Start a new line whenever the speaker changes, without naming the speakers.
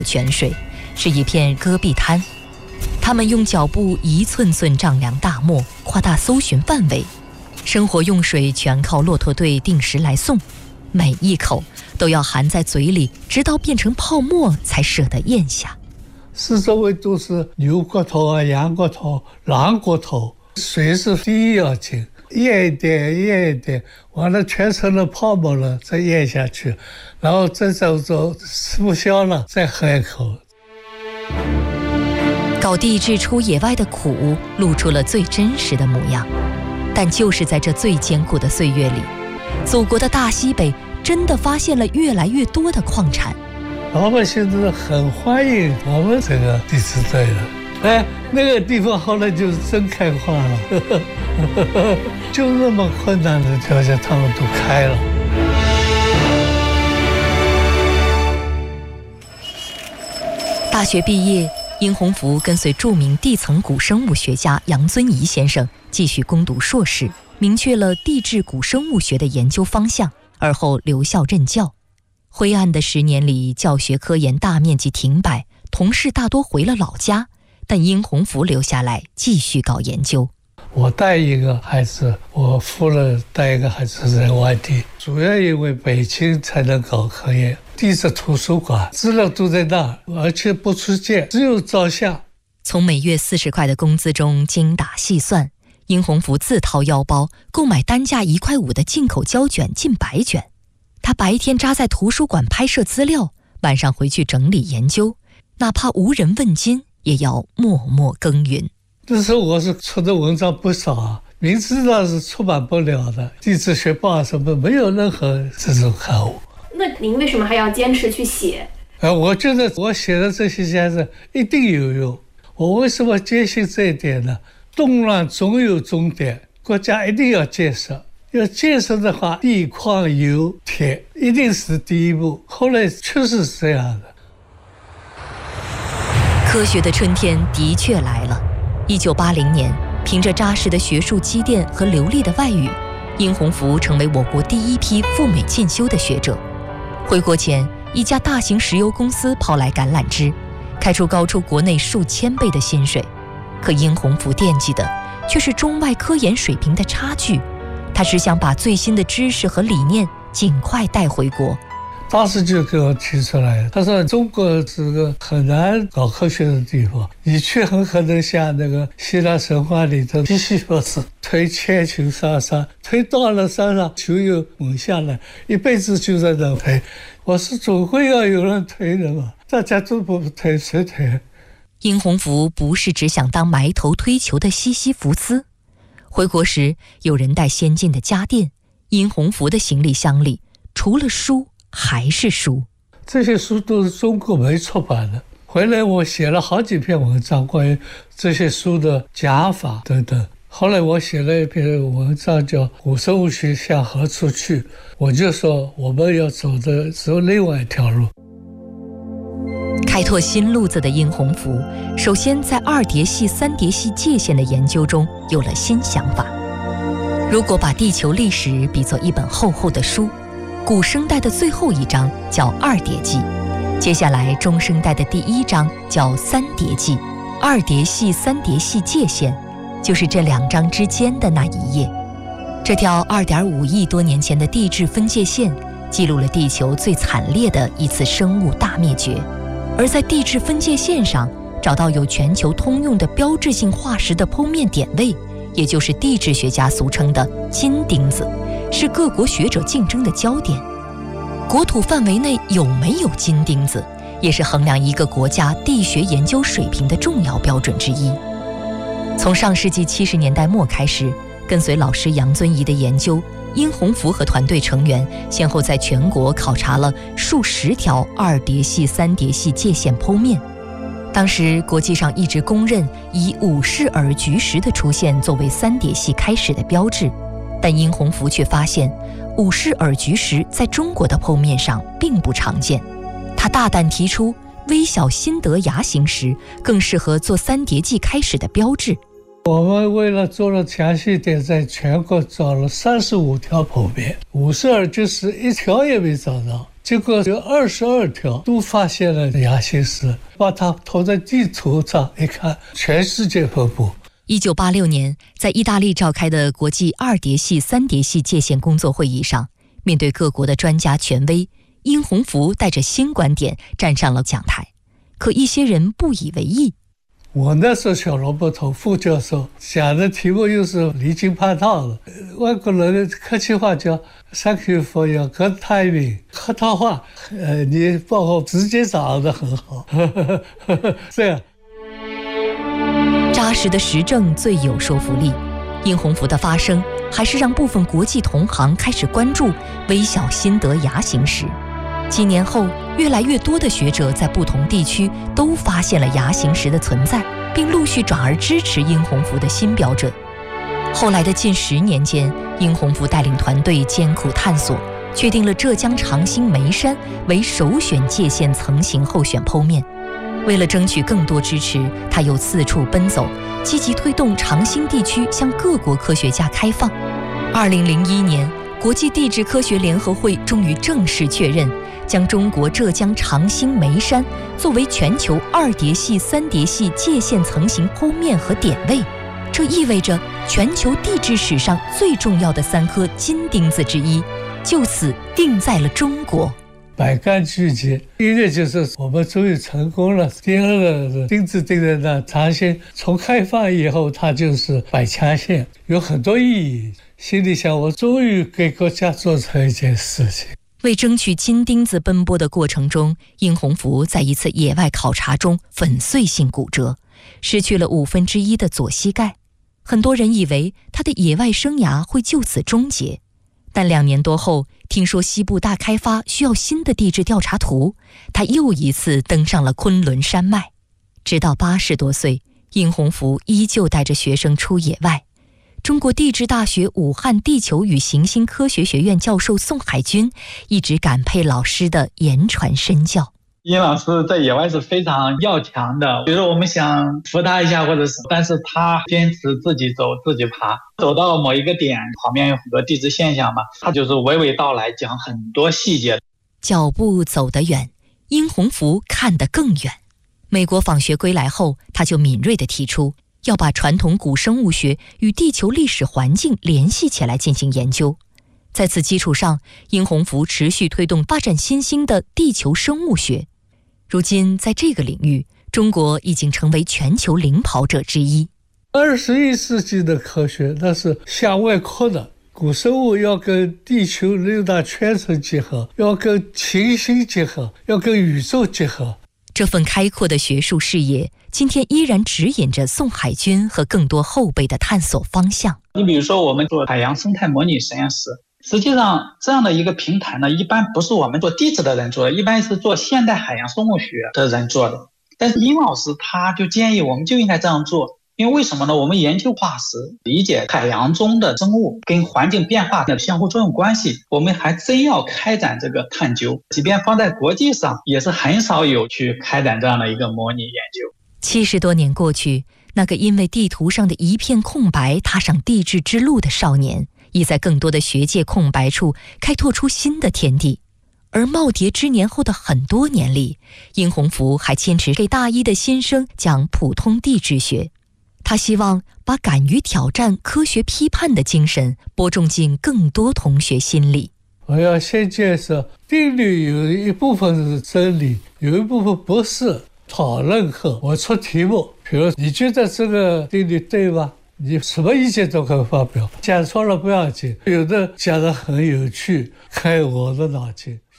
泉水，是一片戈壁滩。他们用脚步一寸寸丈量大漠，夸大搜寻范围，生活用水全靠骆驼队定时来送，每一口都要含在嘴里，直到变成泡沫才舍得咽下。
四周围都是牛骨头啊、羊骨头、狼骨头，水是第一要紧，咽一点咽一点，完了全成了泡沫了再咽下去，然后再走吃不消了再喝一口。
搞地质出野外的苦露出了最真实的模样，但就是在这最艰苦的岁月里，祖国的大西北真的发现了越来越多的矿产。
老百姓都很欢迎我们这个地质队的，那个地方后来就是真开化了，就那么困难的条件他们都开了。
大学毕业，殷洪福跟随著名地层古生物学家杨遵仪先生继续攻读硕士，明确了地质古生物学的研究方向，而后留校任教。灰暗的10年里，教学科研大面积停摆，同事大多回了老家，但殷洪福留下来继续搞研究。
我带一个孩子，我夫人带一个孩子在外地，主要因为北京才能搞科研，地质图书馆资料都在那儿，而且不出借，只有照相。
从每月40块的工资中精打细算，殷洪福自掏腰包购买单价1块5的进口胶卷近100卷。他白天扎在图书馆拍摄资料，晚上回去整理研究，哪怕无人问津，也要默默耕耘。
那时候我是出的文章不少啊，明知道是出版不了的，地质学报什么没有任何这种刊物。
那您为什么还要坚持去写？
我觉得我写的这些家子一定有用。我为什么坚信这一点呢？动乱总有终点，国家一定要建设。要建设的话，地矿油铁一定是第一步，后来确实是这样的。
科学的春天的确来了。1980年，凭着扎实的学术积淀和流利的外语，殷洪福成为我国第一批赴美进修的学者。回国前，一家大型石油公司抛来橄榄枝，开出高出国内数千倍的薪水。可殷洪福惦记的却是中外科研水平的差距，他只想把最新的知识和理念尽快带回国。
当时就给我提出来，他说中国是个很难搞科学的地方，你去很可能像那个希腊神话里头西西弗斯推千群上山，推到了山上就有猛下来，一辈子就在那推。我说总会要有人推的嘛，大家都不推谁推？
殷洪福不是只想当埋头推球的西西弗斯。回国时，有人带先进的家电，殷洪福的行李箱里除了书还是书。
这些书都是中国没出版的，回来我写了好几篇文章关于这些书的讲法等等。后来我写了一篇文章叫《古生物学向何处去》，我就说我们要走的只有另外一条路。
开拓新路子的殷洪福，首先在二叠系、三叠系界限的研究中有了新想法。如果把地球历史比作一本厚厚的书，古生代的最后一章叫二叠纪，接下来中生代的第一章叫三叠纪，二叠系、三叠系界限就是这2章之间的那一页。这条2.5亿多年前的地质分界线，记录了地球最惨烈的一次生物大灭绝。而在地质分界线上找到有全球通用的标志性化石的剖面点位，也就是地质学家俗称的金钉子，是各国学者竞争的焦点。国土范围内有没有金钉子，也是衡量一个国家地学研究水平的重要标准之一。从上世纪70年代末开始，跟随老师杨遵仪的研究，殷洪福和团队成员先后在全国考察了数十条二叠系、三叠系界限剖面。当时国际上一直公认以五氏耳菊石的出现作为三叠系开始的标志，但殷洪福却发现五氏耳菊石在中国的剖面上并不常见。他大胆提出微小新德牙形石更适合做三叠纪开始的标志。
我们为了做了详细点，在全国找了35条剖面，五氏耳菊石一条也没找到。 结果有22条都发现了亚星石，把它投在地图上一看，全世界分布。
1986年，在意大利召开的国际2叠系、3叠系界限工作会议上，面对各国的专家权威，殷洪福带着新观点站上了讲台。可一些人不以为意。
我那时候小萝卜头副教授讲的题目又是离经叛道的，外国人客气话叫 Thank you for your good timing， 客套话，你帮我直接掌握得很好，这样。
扎实的实证最有说服力。殷洪福的发声还是让部分国际同行开始关注微小辛德牙形石。几年后，越来越多的学者在不同地区都发现了牙形石的存在，并陆续转而支持殷洪福的新标准。后来的近10年间，殷洪福带领团队艰苦探索，确定了浙江长兴眉山为首选界限层型候选剖面。为了争取更多支持，他又四处奔走，积极推动长兴地区向各国科学家开放。2001年，国际地质科学联合会终于正式确认，将中国浙江长兴眉山作为全球2叠系、3叠系界限层型剖面和点位。这意味着全球地质史上最重要的3颗金钉子之一，就此定在了中国。
百感俱结，一个就是我们终于成功了，第二个是钉子钉在那，长兴从开放以后它就是百强县，有很多意义。心里想，我终于给国家做成一件事情。
为争取金钉子奔波的过程中，殷洪福在一次野外考察中粉碎性骨折，失去了1/5的左膝盖。很多人以为他的野外生涯会就此终结，但2年多后，听说西部大开发需要新的地质调查图，他又一次登上了昆仑山脉。直到80多岁，殷洪福依旧带着学生出野外。中国地质大学武汉地球与行星科学学院教授宋海军一直感佩老师的言传身教。
殷老师在野外是非常要强的，比如说我们想扶他一下或者是，但是他坚持自己走自己爬，走到某一个点，旁边有很多地质现象嘛，他就是娓娓道来，讲很多细节。
脚步走得远，殷洪福看得更远。美国访学归来后，他就敏锐地提出要把传统古生物学与地球历史环境联系起来进行研究。在此基础上，殷洪福持续推动发展新兴的地球生物学。如今在这个领域，中国已经成为全球领跑者之一。
21世纪的科学那是向外扩的，古生物要跟地球6大圈层结合，要跟行星结合，要跟宇宙结合。
这份开阔的学术视野，今天依然指引着宋海军和更多后辈的探索方向。
你比如说我们做海洋生态模拟实验室，实际上这样的一个平台呢，一般不是我们做地质的人做的，一般是做现代海洋生物学的人做的。但是殷老师他就建议我们就应该这样做，因为为什么呢？我们研究化石，理解海洋中的生物跟环境变化的相互作用关系，我们还真要开展这个探究，即便放在国际上也是很少有去开展这样的一个模拟研究。
70多年过去，那个因为地图上的一片空白踏上地质之路的少年，已在更多的学界空白处开拓出新的天地。而耄耋之年后的很多年里，殷洪福还坚持给大一的新生讲普通地质学。他希望把敢于挑战科学批判的精神播种进更多同学心里。
我要先介绍，定律有一部分是真理，有一部分不是。讨论课我出题目，比如你觉得这个定律对吗？你什么意见都可以发表，讲错了不要紧，有的讲得很有趣，开我的脑筋。